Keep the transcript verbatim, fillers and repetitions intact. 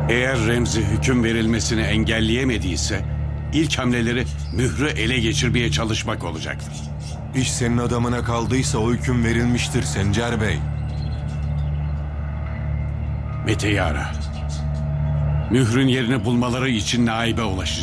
Eğer Remzi hüküm verilmesini engelleyemediyse ilk hamleleri mührü ele geçirmeye çalışmak olacaktır. İş senin adamına kaldıysa o hüküm verilmiştir Sencer Bey. Mete'yi ara. Mührün yerini bulmaları için Naib'e ulaşacak.